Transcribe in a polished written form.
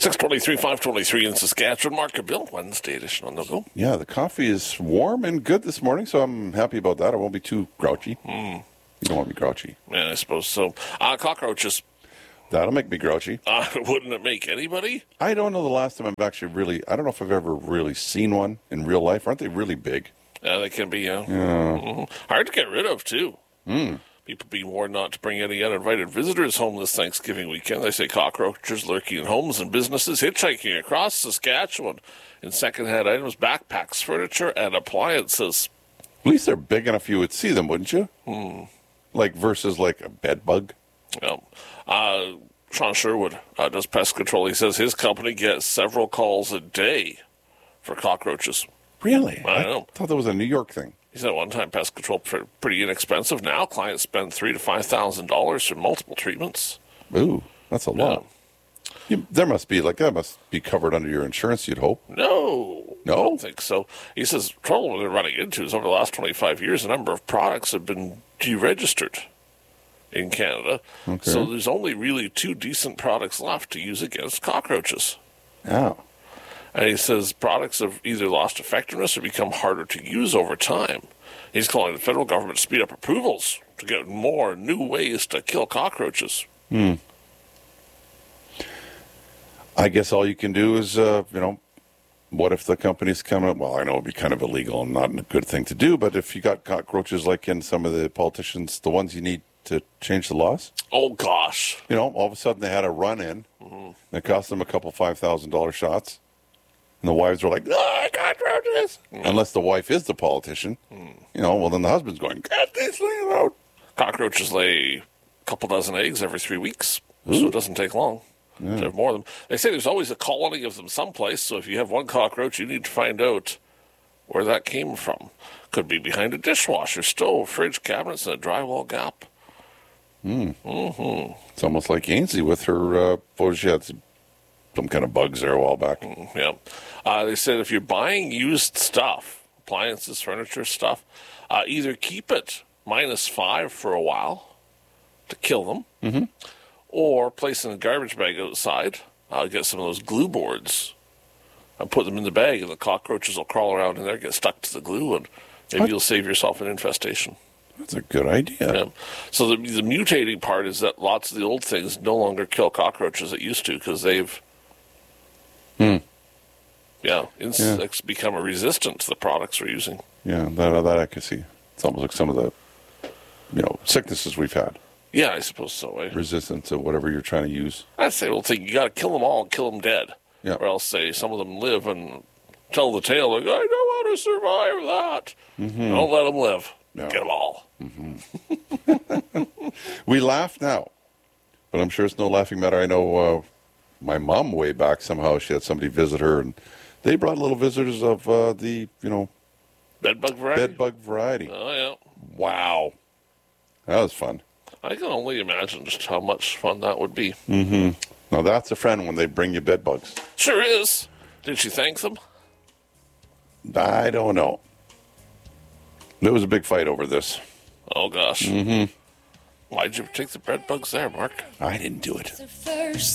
6:23, 5:23 in Saskatchewan. Mark and Bill, Wednesday edition on the go. Yeah, the coffee is warm and good this morning, so I'm happy about that. I won't be too grouchy. You don't want to be grouchy. Yeah, I suppose so. Cockroaches. That'll make me grouchy. Wouldn't it make anybody? I don't know the last time I've actually I don't know if I've ever really seen one in real life. Aren't they really big? Yeah, they can be, yeah. Hard to get rid of, too. People being warned not to bring any uninvited visitors home this Thanksgiving weekend. They say cockroaches lurking in homes and businesses, hitchhiking across Saskatchewan in secondhand items, backpacks, furniture, and appliances. At least they're big enough you would see them, wouldn't you? Like versus like a bed bug. Yeah. Sean Sherwood does pest control. He says his company gets several calls a day for cockroaches. Really? I know. thought that was a New York thing. He said at one time pest control pretty inexpensive. Now clients spend $3,000 to $5,000 for multiple treatments. Ooh, that's a lot. That must be covered under your insurance, you'd hope. No, No? I don't think so. He says trouble they're running into is over the last 25 years, a number of products have been deregistered in Canada. Okay. So there's only really 2 decent products left to use against cockroaches. Oh. And he says products have either lost effectiveness or become harder to use over time. He's calling the federal government to speed up approvals to get more new ways to kill cockroaches. I guess all you can do is, what if the company's coming up? Well, I know it'd be kind of illegal and not a good thing to do, but if you got cockroaches like in some of the politicians, the ones you need to change the laws? Oh, gosh. All of a sudden they had a run-in, and it cost them a couple $5,000 shots. And the wives were like, cockroaches! Unless the wife is the politician. Well, then the husband's going, get these things out. Cockroaches lay a couple dozen eggs every 3 weeks, so it doesn't take long to have more of them. They say there's always a colony of them someplace, so if you have one cockroach, you need to find out where that came from. Could be behind a dishwasher, stove, fridge, cabinets, and a drywall gap. It's almost like Ainsley with her, she had some kind of bugs there a while back. Yeah. They said if you're buying used stuff, appliances, furniture, stuff, either keep it -5 for a while to kill them, or place in a garbage bag outside. Get some of those glue boards and put them in the bag, and the cockroaches will crawl around in there, get stuck to the glue, and maybe you'll save yourself an infestation. That's a good idea. Yeah. So the mutating part is that lots of the old things no longer kill cockroaches that used to because they've insects become resistant to the products we're using. Yeah, that I can see. It's almost like some of the, sicknesses we've had. Yeah, I suppose so. Resistant to whatever you're trying to use. I'd say, you got to kill them all and kill them dead. Yeah. Or else say some of them live and tell the tale, like, I know how to survive that. Don't let them live. No. Get them all. We laugh now, but I'm sure it's no laughing matter. I know my mom way back, somehow she had somebody visit her, and they brought little visitors of the, Bedbug variety? bedbug variety. Oh, yeah. Wow. That was fun. I can only imagine just how much fun that would be. Now that's a friend when they bring you bedbugs. Sure is. Did she thank them? I don't know. There was a big fight over this. Oh, gosh. Why'd you take the bedbugs there, Mark? I didn't do it. The first